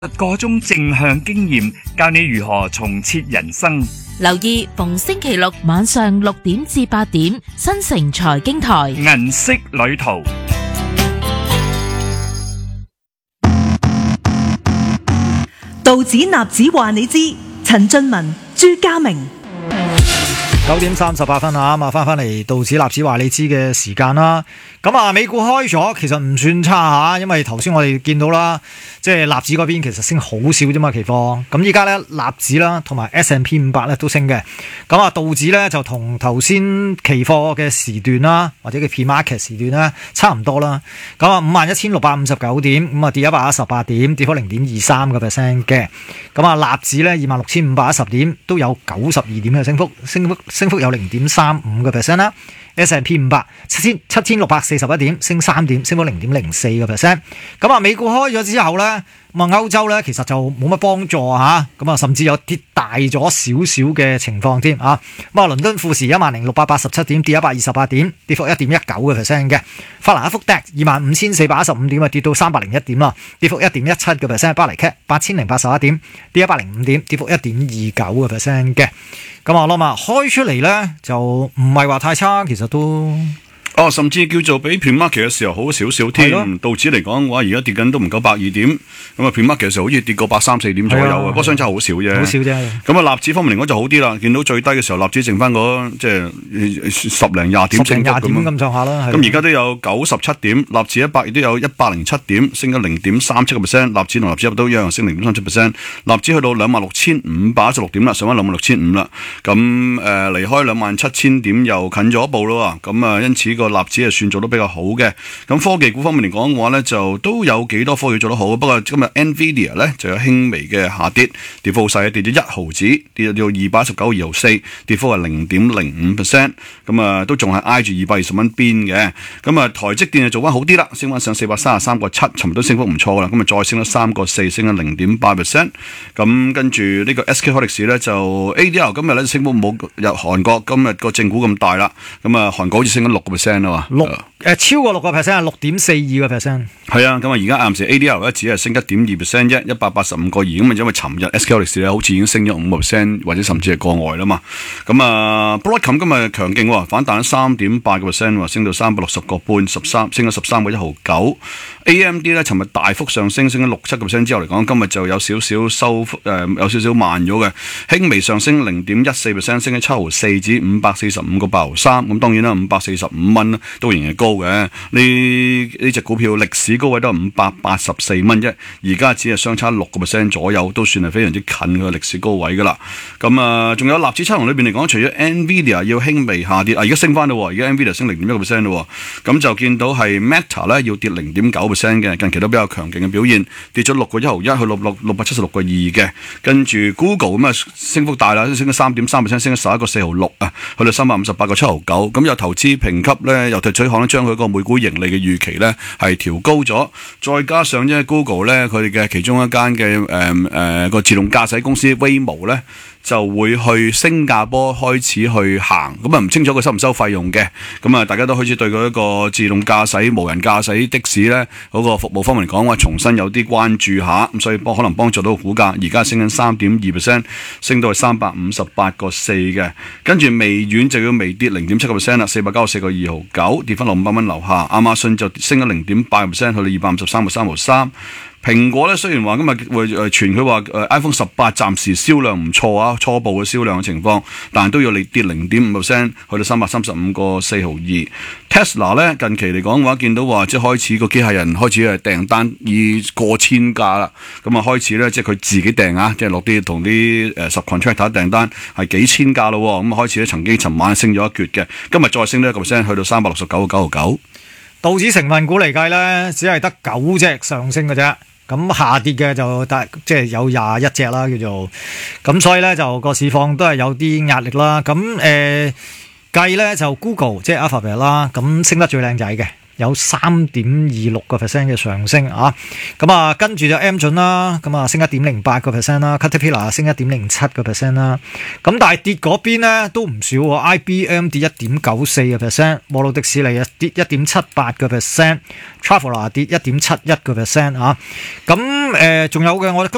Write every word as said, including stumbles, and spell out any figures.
個種正向經驗，教你如何重設人生。 留意逢星期六晚上六點至八點，新城財經台銀色旅途。 道指納指話你知，陳俊文、朱家明。 九點三十八分啊，咁啊翻翻嚟道指納指話你知嘅時間啦。咁啊，美股開咗，其實唔算差吓，因為頭先我哋見到啦，即係納指嗰邊其實升好少啫嘛，期貨。咁依家咧納指啦，同埋 S and P 五百咧都升嘅。咁啊，道指咧就同頭先期貨嘅時段啦，或者嘅 pre-market 時段咧差唔多啦。咁啊，五萬一千六百五十九點，咁啊跌一百一十八點，跌幅零點二三個 percent 嘅。咁啊，納指咧二萬六千五百一十點，都有九十二點嘅升幅，升幅升幅有零點三五個 percent 啦。S and P 五百七千七千六百四十一點，升三點，升幅零點零四個 percent。咁啊，美股開咗之後咧，咁啊歐洲咧其實就冇乜幫助嚇，咁啊甚至有跌大咗少少嘅情況添啊。咁啊，倫敦富時一萬零六百八十七點，跌一百二十八點，跌幅一點一九個 percent 嘅。法蘭克福 D A X 二萬五千四百一十五點啊，跌到三百零一點啦，跌幅一點一七個 percent。巴黎 C A C 八千零八十一點，跌一百零五點，跌幅一點二九個 percent 嘅。咁我諗啊，開出嚟咧就唔係話太差，其實都哦，甚至叫做比 pre-market 嘅時候好少少添。道指嚟講嘅話，而家跌緊都唔夠百二點，咁啊 pre-market 嘅時候好似跌過百三四點左右啊，不過相差好少啫。 好少啫。 咁啊，納指方面嚟講就好啲啦，見到最低嘅時候，納指剩翻嗰即係十零廿點升幅咁咁上下啦。 咁而家都有九十七點，納指一百亦都有一百零七點，升咗零點三七個 percent。納指同納指都一樣升零點三七 percent。納指去到兩萬六千五百一十六點啦，上翻兩萬六千五啦。咁誒離開兩萬七千點又近咗一步咯。咁啊，因此個納指係算做得比較好嘅。咁科技股方面嚟講嘅話咧，就都有幾多科技做得好。不過今日 Nvidia 咧就有輕微嘅下跌，跌幅細，跌咗一毫子，跌到二百一十九二毫四，跌幅係零點零五 percent。咁啊，都仲係挨住二百二十蚊邊嘅。咁啊，台積電就做翻好啲啦，升翻上四百三十三個七，尋日都升幅唔錯噶啦。咁啊，再升咗三個四，升咗零點八 percent。咁跟住呢個 S K 海力士咧就 A D R 今日咧升幅冇入韓國今日個正股咁大啦。咁啊，韓國好似升咗六個 percent 啊嘛。 六誒超過六個 percent 係六點四二個 percent。 係啊，咁啊而家暫時 A D R 咧只係升一點二 percent 啫，一百八十五個二。咁啊因為尋日 S K 海力士咧好似已經升咗五個 percent 或者甚至係過外啦嘛。咁啊 Broadcom 今日強勁喎，反彈咗三點八個 percent 升到三百六十個半，十三升咗十三個一毫九。A M D 咧尋日大幅上升，升咗六七個 percent 之後嚟講，今日就有少少收誒、呃、有少少慢咗嘅，輕微上升零點一四 percent， 升咗七毫四至五百四十五個八毫三。咁當然啦，五百四十五蚊都仍然高嘅。呢呢隻股票歷史高位都係五百八十四蚊啫，而家只係相差六個 percent 左右，都算係非常之近佢嘅歷史高位噶啦。咁啊，仲有納指七雄裏邊嚟講，除咗 Nvidia 要輕微下跌，啊而家升翻啦，而家 Nvidia 升零點一個 percent 咯，咁就見到係 Meta 咧要跌零點九 percent 嘅，近期都比較強勁嘅表現，跌咗六個一毫一去六六六百七十六個二嘅。跟住 Google 咁啊升幅大啦，升咗三點三 percent，升咗十一個四毫六啊，去到三百五十八個七毫九。咁有投資評級咧，由退取行咧將佢個每股盈利嘅預期咧係調高咗，再加上即係 Google 咧佢哋嘅其中一間嘅誒誒個自動駕駛公司 Waymo 咧就會去新加坡開始去行，咁啊唔清楚佢收唔收費用嘅，咁啊大家都開始對佢一個自動駕駛無人駕駛的士咧嗰個服務方面嚟講話重新有啲關注下，咁所以幫可能幫助到個股價，而家升緊三點二 percent， 升到係三百五十八個四嘅，跟住微軟就要微跌零點七個 percent 啦，四百九十四個二毫九，跌翻落五百蚊樓下，亞馬遜就升咗零點八 percent， 去到二百五十三個三毫三。蘋果咧雖然話今日會誒傳佢話誒 iPhone 十八暫時銷量唔錯啊，初步嘅銷量嘅情況，但係都要嚟跌零點五 percent， 去到三百三十五個四毫二。Tesla 咧近期嚟講嘅話，見到話即係開始個機械人開始係訂單以過千架啦，咁啊開始咧即係佢自己訂啊，即係落啲同啲誒 subcontractor 訂單係幾千架咯，咁啊開始咧曾經尋晚升咗一橛嘅，今日再升咗一個 percent， 去到三百六十九個九毫九。 道指成分股嚟計咧，只係得九隻上升嘅啫。咁下跌嘅就大即係有廿一隻啦，叫做咁，所以咧就個市況都係有啲壓力啦。咁誒計咧就 Google 即係 Alphabet 啦，咁升得最靚仔嘅，有三點二六個 percent 嘅上升啊。咁啊跟住就 Amazon 啦，咁啊升一點零八個 percent 啦 ，Caterpillar 升一點零七個 percent 啦。咁但係跌嗰邊咧都唔少喎 ，I B M 跌一點九四個 percent， 摩路迪士尼啊跌一點七八個 percent，Traveler 跌一點七一個 percent 啊。咁誒仲有嘅，我哋今